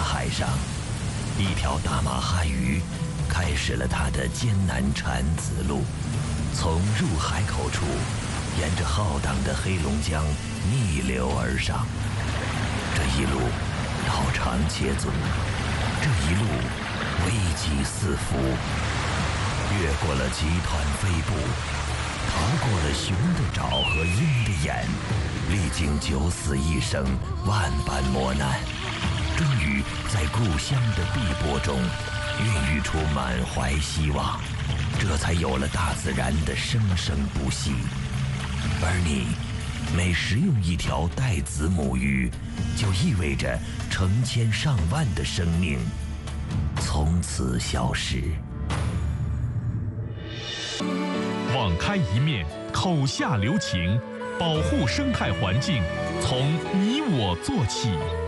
海上，一条大马哈鱼开始了它的艰难产子路，从入海口处，沿着浩荡的黑龙江逆流而上。这一路绕长且阻，这一路危机四伏，越过了集团飞部，逃过了熊的爪和鹰的眼，历经九死一生，万般磨难，终于在故乡的碧波中孕育出满怀希望，这才有了大自然的生生不息。而你每食用一条带子母鱼，就意味着成千上万的生命从此消失。 网开一面，口下留情，保护生态环境，从你我做起。